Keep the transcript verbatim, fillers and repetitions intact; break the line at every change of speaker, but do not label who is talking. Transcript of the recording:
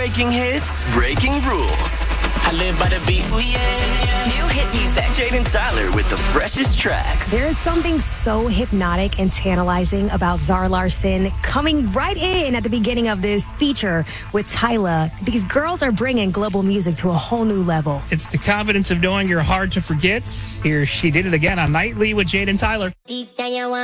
Breaking hits, breaking rules.
I live by the beat. Ooh, yeah.
New hit music.
Jaden Tyler with the freshest tracks.
There is something so hypnotic and tantalizing about Zara Larsson coming right in at the beginning of this feature with Tyla. These girls are bringing global music to a whole new level.
It's the confidence of knowing you're hard to forget. Here she did it again on Nightly with Jaden Tyler.
Deep down, you want